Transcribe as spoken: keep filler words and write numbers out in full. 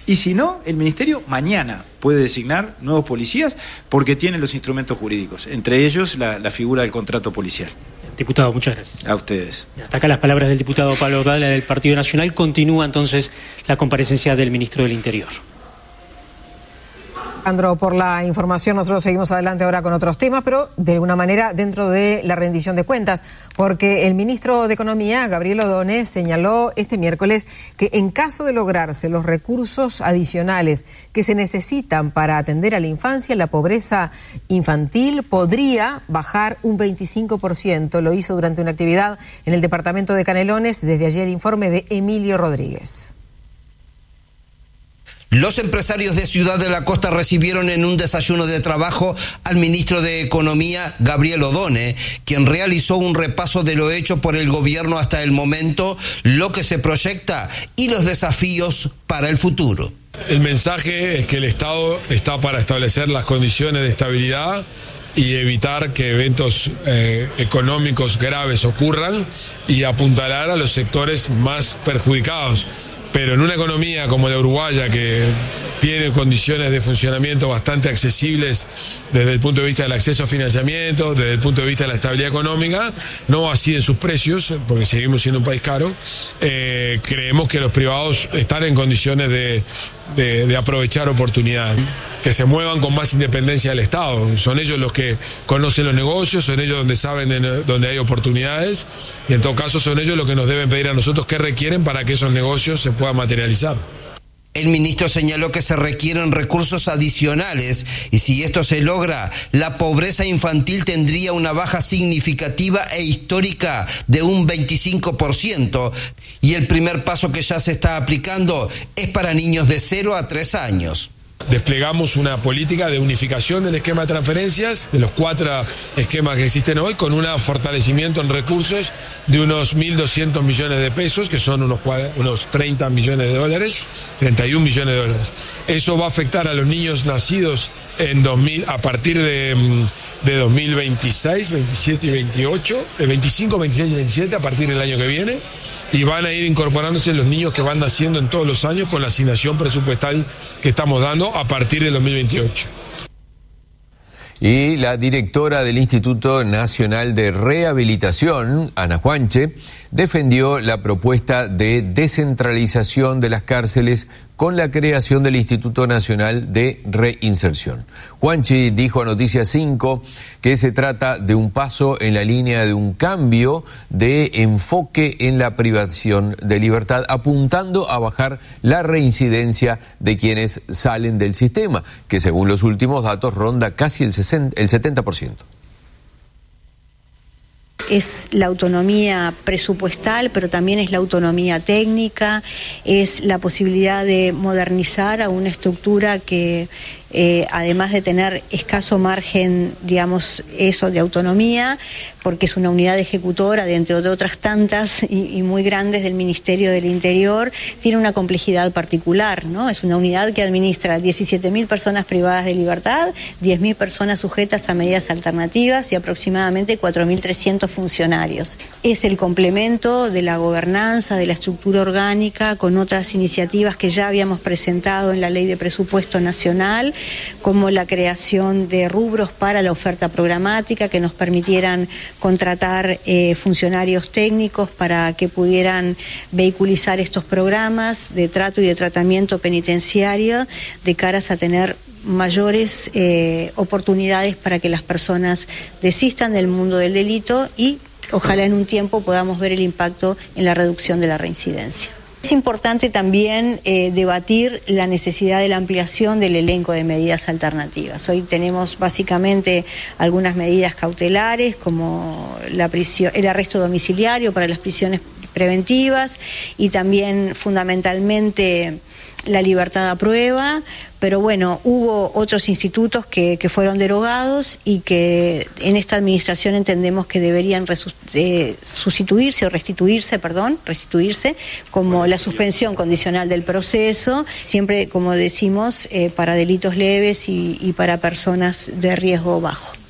Y si no, el Ministerio mañana puede designar nuevos policías porque tiene los instrumentos jurídicos, entre ellos la, la figura del contrato policial. Diputado, muchas gracias. A ustedes. Hasta acá las palabras del diputado Pablo Ordala del Partido Nacional. Continúa entonces la comparecencia del Ministro del Interior. Alejandro, por la información. Nosotros seguimos adelante ahora con otros temas, pero de alguna manera dentro de la rendición de cuentas, porque el ministro de Economía, Gabriel Ordóñez, señaló este miércoles que en caso de lograrse los recursos adicionales que se necesitan para atender a la infancia, la pobreza infantil podría bajar un veinticinco por ciento. Lo hizo durante una actividad en el departamento de Canelones. Desde ayer, informe de Emilio Rodríguez. Los empresarios de Ciudad de la Costa recibieron en un desayuno de trabajo al ministro de Economía, Gabriel Ordóñez, quien realizó un repaso de lo hecho por el gobierno hasta el momento, lo que se proyecta y los desafíos para el futuro. El mensaje es que el Estado está para establecer las condiciones de estabilidad y evitar que eventos eh, económicos graves ocurran y apuntalar a los sectores más perjudicados. Pero en una economía como la uruguaya, que tiene condiciones de funcionamiento bastante accesibles desde el punto de vista del acceso a financiamiento, desde el punto de vista de la estabilidad económica, no así en sus precios, porque seguimos siendo un país caro, eh, creemos que los privados están en condiciones de, de, de aprovechar oportunidades, que se muevan con más independencia del Estado. Son ellos los que conocen los negocios, son ellos donde saben en, donde hay oportunidades, y en todo caso son ellos los que nos deben pedir a nosotros qué requieren para que esos negocios se puedan materializar. El ministro señaló que se requieren recursos adicionales y si esto se logra, la pobreza infantil tendría una baja significativa e histórica de un veinticinco por ciento y el primer paso que ya se está aplicando es para niños de cero a tres años. Desplegamos una política de unificación del esquema de transferencias, de los cuatro esquemas que existen hoy, con un fortalecimiento en recursos de unos mil doscientos millones de pesos, que son unos, unos treinta millones de dólares, treinta y un millones de dólares. Eso va a afectar a los niños nacidos en dos mil, a partir de, de dos mil veintiséis, veintisiete y veintiocho, de veinticinco, veintiséis y veintisiete, a partir del año que viene, y van a ir incorporándose los niños que van naciendo en todos los años con la asignación presupuestal que estamos dando a partir del dos mil veintiocho. Y la directora del Instituto Nacional de Rehabilitación, Ana Juanche, defendió la propuesta de descentralización de las cárceles con la creación del Instituto Nacional de Reinserción. Juanchi dijo a Noticias cinco que se trata de un paso en la línea de un cambio de enfoque en la privación de libertad, apuntando a bajar la reincidencia de quienes salen del sistema, que según los últimos datos ronda casi el setenta por ciento. Es la autonomía presupuestal, pero también es la autonomía técnica, es la posibilidad de modernizar a una estructura que, eh, además de tener escaso margen, digamos, eso de autonomía, porque es una unidad ejecutora de entre otras tantas y, y muy grandes del Ministerio del Interior, tiene una complejidad particular, ¿no? Es una unidad que administra diecisiete mil personas privadas de libertad, diez mil personas sujetas a medidas alternativas y aproximadamente cuatro mil trescientos funcionarios. Es el complemento de la gobernanza, de la estructura orgánica, con otras iniciativas que ya habíamos presentado en la Ley de Presupuesto Nacional, como la creación de rubros para la oferta programática que nos permitieran contratar eh, funcionarios técnicos para que pudieran vehiculizar estos programas de trato y de tratamiento penitenciario de caras a tener mayores eh, oportunidades para que las personas desistan del mundo del delito y ojalá en un tiempo podamos ver el impacto en la reducción de la reincidencia. Es importante también eh, debatir la necesidad de la ampliación del elenco de medidas alternativas. Hoy tenemos básicamente algunas medidas cautelares como la prisión, el arresto domiciliario para las prisiones preventivas y también fundamentalmente la libertad a prueba, pero bueno, hubo otros institutos que, que fueron derogados y que en esta administración entendemos que deberían resu- eh, sustituirse o restituirse, perdón, restituirse, como la suspensión condicional del proceso, siempre, como decimos, eh, para delitos leves y, y para personas de riesgo bajo.